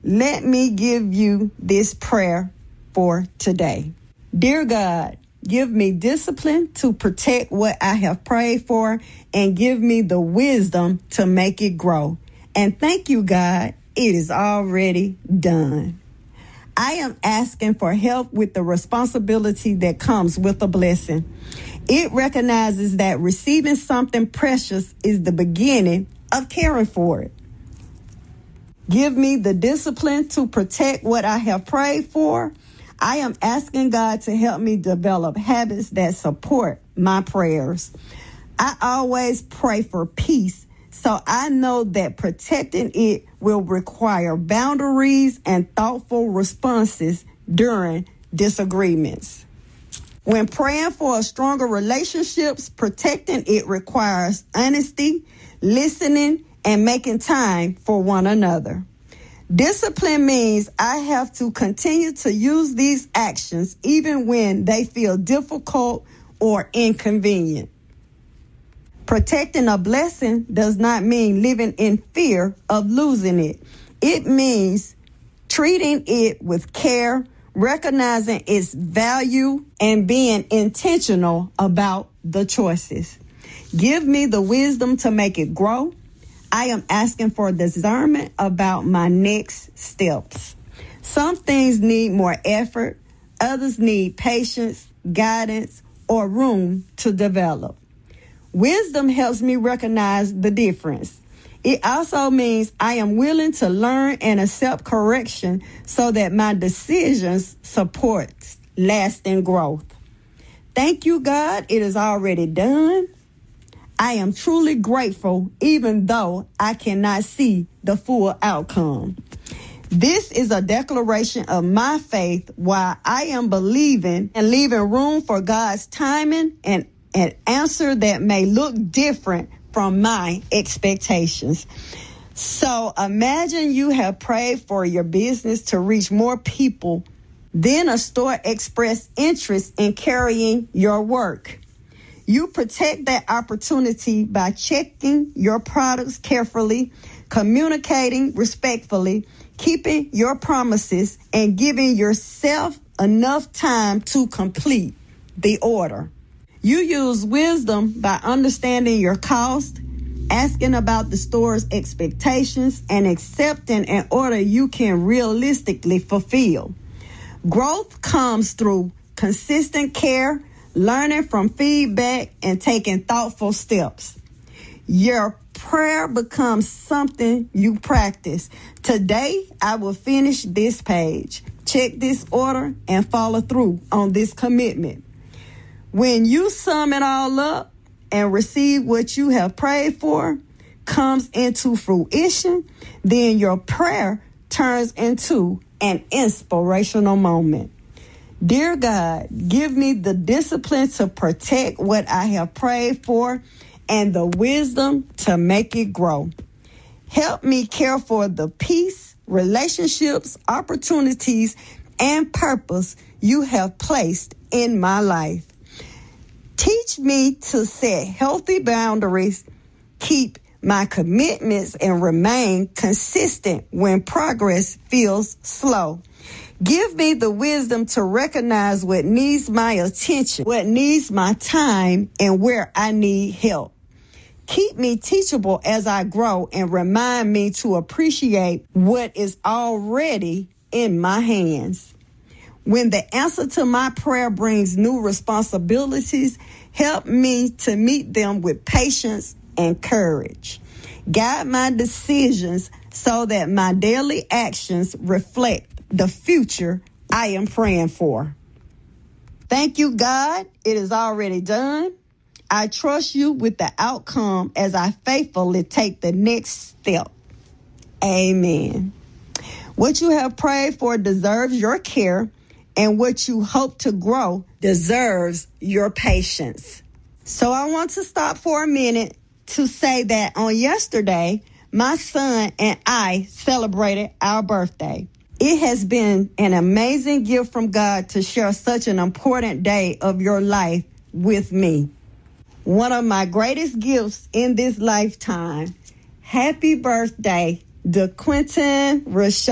let me give you this prayer for today. Dear God, give me discipline to protect what I have prayed for and give me the wisdom to make it grow. And thank you, God, it is already done. I am asking for help with the responsibility that comes with a blessing. It recognizes that receiving something precious is the beginning of caring for it. Give me the discipline to protect what I have prayed for. I am asking God to help me develop habits that support my prayers. I always pray for peace, so I know that protecting it will require boundaries and thoughtful responses during disagreements. When praying for a stronger relationships, protecting it requires honesty, listening, and making time for one another. Discipline means I have to continue to use these actions even when they feel difficult or inconvenient. Protecting a blessing does not mean living in fear of losing it. It means treating it with care, recognizing its value, and being intentional about the choices. Give me the wisdom to make it grow. I am asking for discernment about my next steps. Some things need more effort. Others need patience, guidance, or room to develop. Wisdom helps me recognize the difference. It also means I am willing to learn and accept correction so that my decisions support lasting growth. Thank you, God. It is already done. I am truly grateful, even though I cannot see the full outcome. This is a declaration of my faith while I am believing and leaving room for God's timing and an answer that may look different from my expectations. So imagine you have prayed for your business to reach more people. Then a store expressed interest in carrying your work. You protect that opportunity by checking your products carefully, communicating respectfully, keeping your promises, and giving yourself enough time to complete the order. You use wisdom by understanding your cost, asking about the store's expectations, and accepting an order you can realistically fulfill. Growth comes through consistent care, learning from feedback, and taking thoughtful steps. Your prayer becomes something you practice. Today, I will finish this page, check this order, and follow through on this commitment. When you sum it all up and receive what you have prayed for comes into fruition, then your prayer turns into an inspirational moment. Dear God, give me the discipline to protect what I have prayed for and the wisdom to make it grow. Help me care for the peace, relationships, opportunities, and purpose you have placed in my life. Teach me to set healthy boundaries, keep my commitments, and remain consistent when progress feels slow. Give me the wisdom to recognize what needs my attention, what needs my time, and where I need help. Keep me teachable as I grow and remind me to appreciate what is already in my hands. When the answer to my prayer brings new responsibilities, help me to meet them with patience and courage. Guide my decisions so that my daily actions reflect the future I am praying for. Thank you, God. It is already done. I trust you with the outcome as I faithfully take the next step. Amen. What you have prayed for deserves your care, and what you hope to grow deserves your patience. So I want to stop for a minute to say that on yesterday, my son and I celebrated our birthday. It has been an amazing gift from God to share such an important day of your life with me. One of my greatest gifts in this lifetime. Happy birthday, DeQuinton Rashad.